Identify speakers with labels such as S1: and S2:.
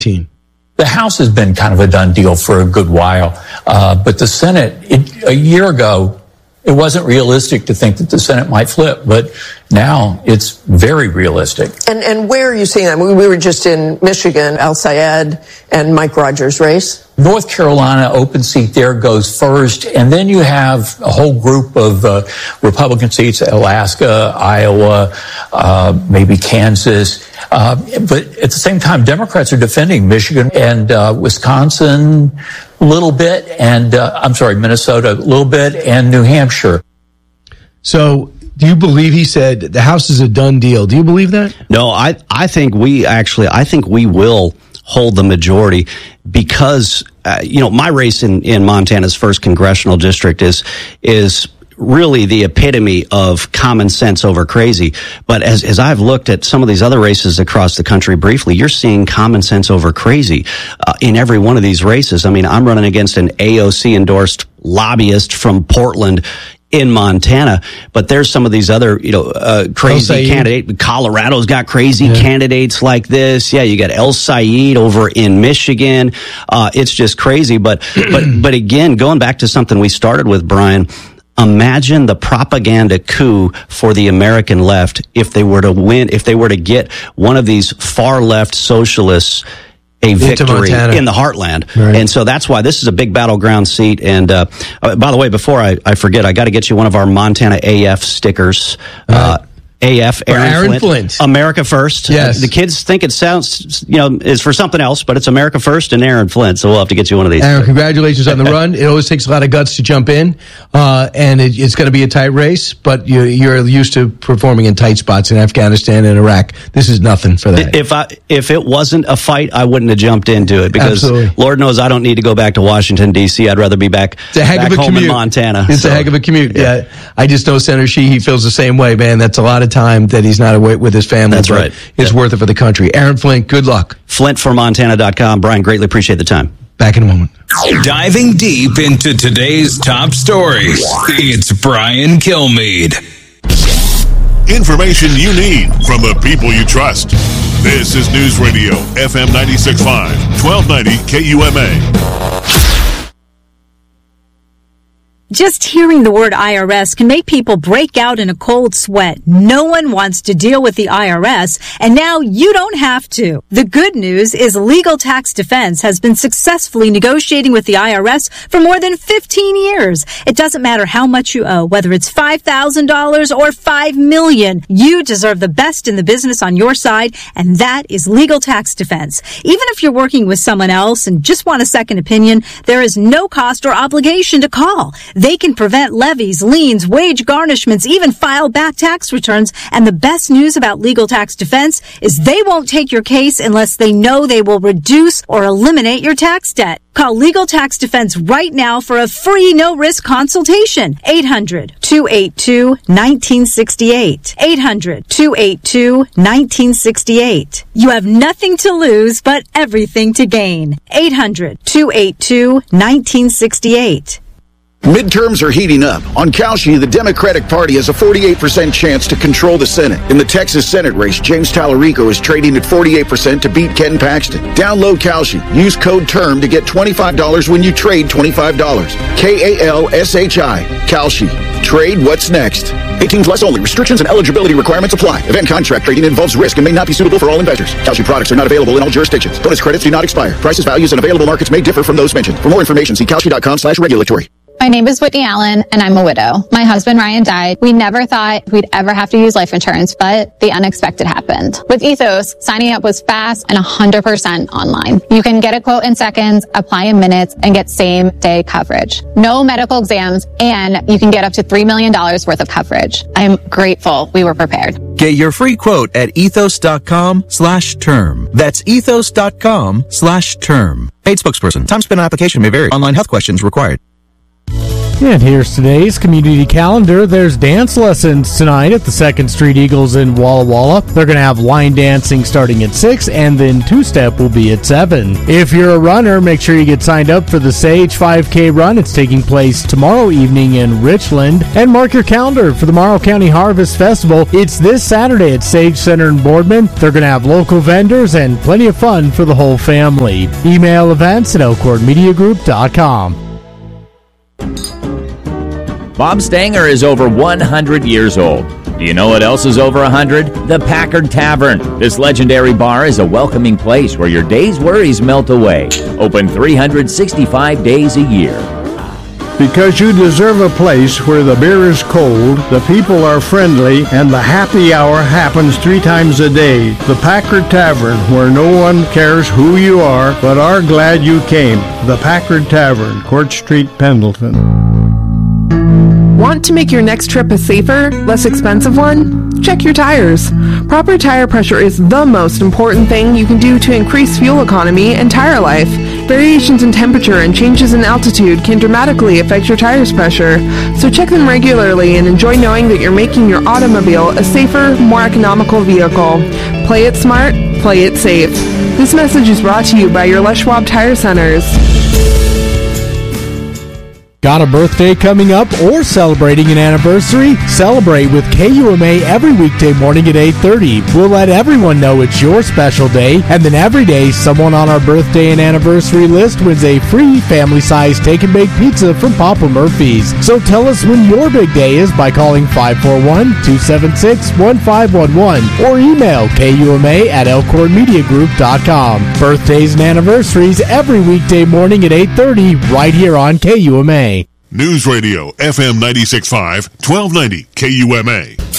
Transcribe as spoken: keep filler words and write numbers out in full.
S1: The House has been kind of a done deal for a good while, uh, but the Senate, it, a year ago, it wasn't realistic to think that the Senate might flip, but now it's very realistic.
S2: And and where are you seeing that? We, we were just in Michigan, Al Sayed and Mike Rogers' race.
S1: North Carolina, open seat there goes first, and then you have a whole group of uh, Republican seats, Alaska, Iowa, uh, maybe Kansas. Uh, but at the same time, Democrats are defending Michigan and uh, Wisconsin a little bit, and uh, I'm sorry, Minnesota a little bit, and New Hampshire.
S3: So do you believe he said the House is a done deal? Do you believe that?
S4: No, I, I think we actually, I think we will hold the majority because, uh, you know, my race in, in Montana's first congressional district is, is really the epitome of common sense over crazy. But as, as I've looked at some of these other races across the country briefly, you're seeing common sense over crazy uh, in every one of these races. I mean, I'm running against an A O C endorsed lobbyist from Portland in Montana, but there's some of these other, you know, uh, crazy candidates. Colorado's got crazy yeah. candidates like this. Yeah, you got El Sayed over in Michigan. Uh, it's just crazy. But, but, but again, going back to something we started with, Brian, imagine the propaganda coup for the American left if they were to win, if they were to get one of these far left socialists a victory in the heartland. Right. And so that's why this is a big battleground seat. And uh, uh, by the way, before I, I forget, I got to get you one of our Montana A F stickers. Uh, right. A F, Aaron,
S3: Aaron Flint.
S4: Flint. America First.
S3: Yes.
S4: Uh, the kids think it sounds, you know, is for something else, but it's America First and Aaron Flint. So we'll have to get you one of these.
S3: Aaron, congratulations on the run. It always takes a lot of guts to jump in, uh, and it, it's going to be a tight race, but you, you're used to performing in tight spots in Afghanistan and Iraq. This is nothing for that.
S4: If I, if it wasn't a fight, I wouldn't have jumped into it because
S3: Absolutely.
S4: Lord knows I don't need to go back to Washington, D C. I'd rather be back,
S3: it's a heck
S4: back
S3: of a
S4: home
S3: commute.
S4: in Montana.
S3: It's
S4: so,
S3: a heck of a commute. Yeah. yeah. I just know Senator Sheehy feels the same way, man. That's a lot of time that he's not away with his family.
S4: That's right.
S3: It's
S4: yeah.
S3: worth it for the country. Aaron Flint, good luck.
S4: Flint for Montana dot com. Brian, greatly appreciate the time.
S3: Back in a moment.
S5: Diving deep into today's top stories, it's Brian Kilmeade.
S6: Information you need from the people you trust. This is News Radio F M ninety-six point five, twelve ninety K U M A.
S7: Just hearing the word I R S can make people break out in a cold sweat. No one wants to deal with the I R S, and now you don't have to. The good news is Legal Tax Defense has been successfully negotiating with the I R S for more than fifteen years. It doesn't matter how much you owe, whether it's five thousand dollars or five million dollars. You deserve the best in the business on your side, and that is Legal Tax Defense. Even if you're working with someone else and just want a second opinion, there is no cost or obligation to call. They can prevent levies, liens, wage garnishments, even file back tax returns. And the best news about Legal Tax Defense is they won't take your case unless they know they will reduce or eliminate your tax debt. Call Legal Tax Defense right now for a free no-risk consultation. eight hundred, two eight two, one nine six eight. eight hundred, two eight two, one nine six eight. You have nothing to lose but everything to gain. eight hundred, two eight two, one nine six eight.
S8: Midterms are heating up. On Kalshi, the Democratic Party has a forty-eight percent chance to control the Senate. In the Texas Senate race, James Tallarico is trading at forty-eight percent to beat Ken Paxton. Download Kalshi. Use code TERM to get twenty-five dollars when you trade twenty-five dollars. K A L S H I. Kalshi. Trade what's next. eighteen plus only. Restrictions and eligibility requirements apply. Event contract trading involves risk and may not be suitable for all investors. Kalshi products are not available in all jurisdictions. Bonus credits do not expire. Prices, values, and available markets may differ from those mentioned. For more information, see kalshi.com slash regulatory.
S9: My name is Whitney Allen, and I'm a widow. My husband, Ryan, died. We never thought we'd ever have to use life insurance, but the unexpected happened. With Ethos, signing up was fast and one hundred percent online. You can get a quote in seconds, apply in minutes, and get same-day coverage. No medical exams, and you can get up to three million dollars worth of coverage. I'm grateful we were prepared.
S10: Get your free quote at ethos.com slash term. That's ethos.com slash term. Paid spokesperson. Time spent on application may vary. Online health questions required.
S11: And here's today's community calendar. There's dance lessons tonight at the Second Street Eagles in Walla Walla. They're going to have line dancing starting at six, and then two-step will be at seven. If you're a runner, make sure you get signed up for the Sage five K run. It's taking place tomorrow evening in Richland. And mark your calendar for the Morrow County Harvest Festival. It's this Saturday at Sage Center in Boardman. They're going to have local vendors and plenty of fun for the whole family. Email events at elkhorn media group dot com.
S12: Bob Stanger is over one hundred years old. Do you know what else is over one hundred? The Packard Tavern. This legendary bar is a welcoming place where your day's worries melt away. Open three hundred sixty-five days a year.
S13: Because you deserve a place where the beer is cold, the people are friendly, and the happy hour happens three times a day. The Packard Tavern, where no one cares who you are, but are glad you came. The Packard Tavern, Court Street, Pendleton.
S14: Want to make your next trip a safer, less expensive one? Check your tires. Proper tire pressure is the most important thing you can do to increase fuel economy and tire life. Variations in temperature and changes in altitude can dramatically affect your tire's pressure, so check them regularly and enjoy knowing that you're making your automobile a safer, more economical vehicle. Play it smart, play it safe. This message is brought to you by your Les Schwab Tire Centers.
S11: Got a birthday coming up or celebrating an anniversary? Celebrate with K U M A every weekday morning at eight thirty. We'll let everyone know it's your special day, and then every day someone on our birthday and anniversary list wins a free family-sized take-and-bake pizza from Papa Murphy's. So tell us when your big day is by calling five four one, two seven six, one five one one or email K U M A at elkhorn media group dot com. Birthdays and anniversaries every weekday morning at eight thirty right here on K U M A.
S6: News Radio F M ninety-six point five, twelve ninety K U M A.